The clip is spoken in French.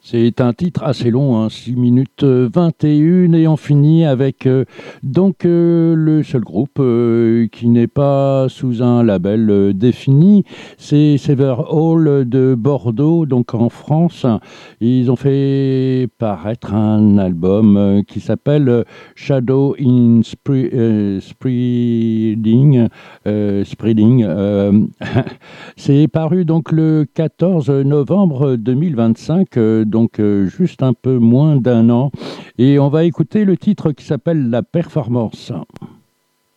C'est un titre assez long, hein, 6 minutes 21, et on finit avec le seul groupe qui n'est pas sous un label défini, c'est Sever Hall de Bordeaux, donc en France. Ils ont fait paraître un album qui s'appelle Shadow in Spreading. Spreading. C'est paru donc le 14 novembre 2025, juste un peu moins d'un an. Et on va écouter le titre qui s'appelle La Performance.